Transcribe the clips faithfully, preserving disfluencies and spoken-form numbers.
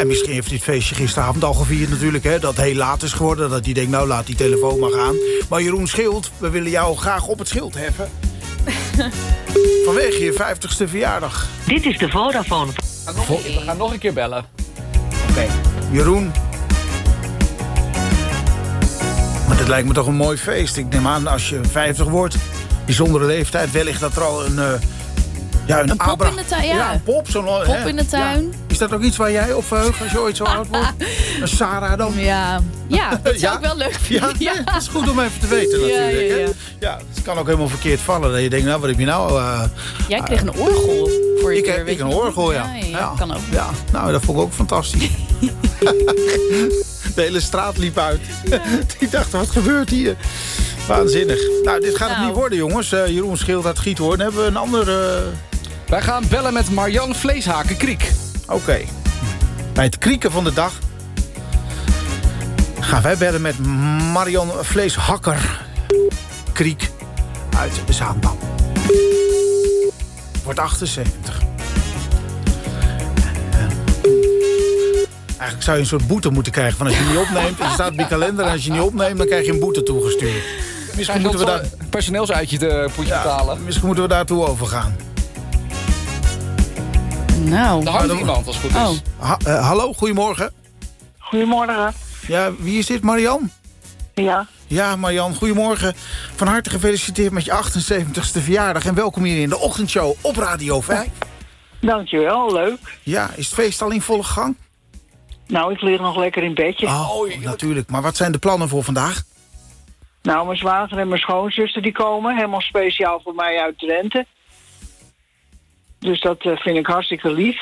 misschien heeft hij het feestje gisteravond al gevierd natuurlijk. Hè, dat het heel laat is geworden. Dat hij denkt, nou laat die telefoon maar gaan. Maar Jeroen Schild, we willen jou graag op het schild heffen. Vanwege je vijftigste verjaardag. Dit is de Vodafone. We gaan nog een keer, we gaan nog een keer bellen. Oké. Okay. Jeroen. Maar dit lijkt me toch een mooi feest. Ik neem aan, als je vijftig wordt, bijzondere leeftijd, wellicht dat er al een... Uh, ja, een, een pop Abra- in de tuin, ja. ja. een pop. Zo'n, pop hè? in de tuin. Ja. Is dat ook iets waar jij op verheugt als je ooit zo oud wordt? Een Sarah dan? Ja, ja dat zou ja? ik wel leuk vinden. Ja, nee, dat is goed om even te weten natuurlijk. Ja, ja, ja. Hè? Ja, het kan ook helemaal verkeerd vallen. Dat je denkt, nou, wat heb je nou... Uh, Jij kreeg een orgel voor je Ik deur, heb weet ik je een nog? orgel, ja. Ja, ja, ja. kan ook. Ja, nou, dat vond ik ook fantastisch. De hele straat liep uit. Ja. Ik dacht, wat gebeurt hier? Waanzinnig. Nou, dit gaat nou. het niet worden, jongens. Uh, Jeroen Schild uit Giethoorn. Hebben we een andere... Uh... Wij gaan bellen met Marian Vleeshaken-Kriek. Oké. Okay. Bij het krieken van de dag... gaan wij bellen met Marian Vleeshakker Kriek uit Zaandam. Wordt achtenzeventig. Eigenlijk zou je een soort boete moeten krijgen. Van als je niet opneemt, je staat op je kalender... en als je niet opneemt, dan krijg je een boete toegestuurd. Misschien moeten we daar een personeelsuitje te poetje ja, betalen. Misschien moeten we daartoe overgaan. Nou. Er hangt iemand als het goed is. Oh. Ha- uh, hallo, goedemorgen. Goedemorgen. Ja, wie is dit, Marian? Ja. Ja, Marian, goedemorgen. Van harte gefeliciteerd met je achtenzeventigste verjaardag... en welkom hier in de ochtendshow op Radio vijf. Dankjewel, leuk. Ja, is het feest al in volle gang? Nou, ik lig nog lekker in bedje. Oh, natuurlijk. Maar wat zijn de plannen voor vandaag? Nou, mijn zwager en mijn schoonzuster die komen. Helemaal speciaal voor mij uit Drenthe. Dus dat uh, vind ik hartstikke lief.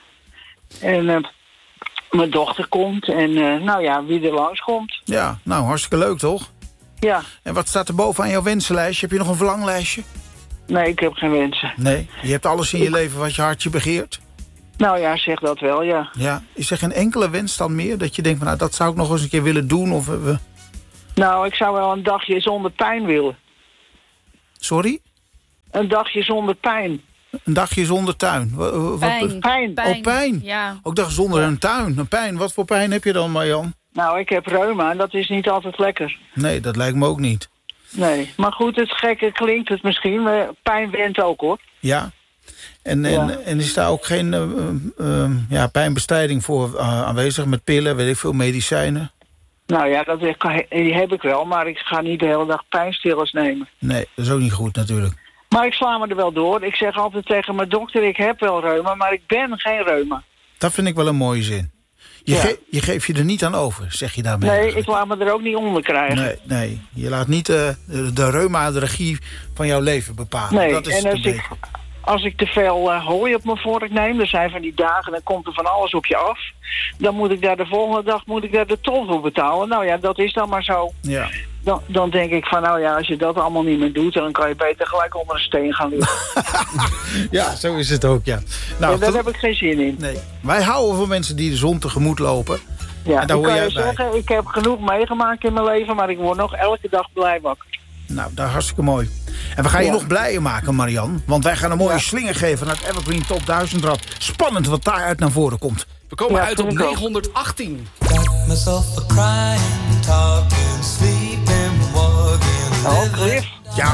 En uh, mijn dochter komt. En uh, nou ja, wie er langskomt. Ja, nou, hartstikke leuk, toch? Ja. En wat staat er boven aan jouw wensenlijstje? Heb je nog een verlanglijstje? Nee, ik heb geen wensen. Nee, je hebt alles in je leven wat je hartje begeert? Nou ja, zeg dat wel, ja. Ja, is er geen enkele wens dan meer? Dat je denkt, van, nou, dat zou ik nog eens een keer willen doen? Of, uh, Nou, ik zou wel een dagje zonder pijn willen. Sorry? Een dagje zonder pijn. Een dagje zonder tuin. Wat, wat, Pijn. Pijn. Pijn. Oh, pijn. Ja. Ook dacht zonder een tuin. Een pijn. Wat voor pijn heb je dan, Marjan? Nou, ik heb reuma en dat is niet altijd lekker. Nee, dat lijkt me ook niet. Nee, maar goed, het gekke klinkt het misschien. Maar pijn went ook, hoor. Ja? En, Ja. en, en is daar ook geen uh, uh, ja, pijnbestrijding voor uh, aanwezig met pillen, weet ik veel, medicijnen? Nou ja, dat die heb ik wel, maar ik ga niet de hele dag pijnstillers nemen. Nee, dat is ook niet goed natuurlijk. Maar ik sla me er wel door. Ik zeg altijd tegen mijn dokter, ik heb wel reuma, maar ik ben geen reuma. Dat vind ik wel een mooie zin. Je, Ja. ge- je geeft je er niet aan over, zeg je daarmee. Nee, eigenlijk. ik laat me er ook niet onder krijgen. Nee, nee, je laat niet uh, de, de reuma de regie van jouw leven bepalen. Nee, dat is en het als een ik, beetje. als ik te veel uh, hooi op mijn vork neem, er zijn van die dagen, dan komt er van alles op je af. Dan moet ik daar de volgende dag moet ik daar de tol voor betalen. Nou ja, dat is dan maar zo. Ja. Dan, dan denk ik van, nou ja, als je dat allemaal niet meer doet, dan kan je beter gelijk onder een steen gaan liggen. Ja, zo is het ook, ja. Nou, Ja, daar gel- heb ik geen zin in. nee. Wij houden van mensen die de zon tegemoet lopen. Ja, En daar ik hoor kan jij je bij. zeggen, ik heb genoeg meegemaakt in mijn leven, maar ik word nog elke dag blij wakker. Nou, dat is hartstikke mooi. En we gaan je Ja. nog blijer maken, Marian. Want wij gaan een mooie Ja. slinger geven naar het Evergreen Top duizend Rad. Spannend wat daaruit naar voren komt. We komen Ja, uit op vind ik ook. negenhonderdachttien. Got myself a crying, talking, sleeping, walking, Oh, living. Cliff. Ja,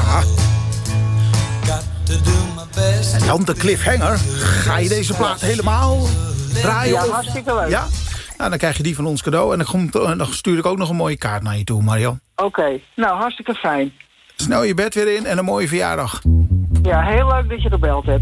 Got to do my best. en dan de cliffhanger. Ga je deze plaat helemaal draaien? Ja, of- hartstikke leuk. Ja? Nou, dan krijg je die van ons cadeau. En dan, komt, dan stuur ik ook nog een mooie kaart naar je toe, Marian. Oké, nou hartstikke fijn. Snel je bed weer in en een mooie verjaardag. Ja, heel leuk dat je gebeld hebt.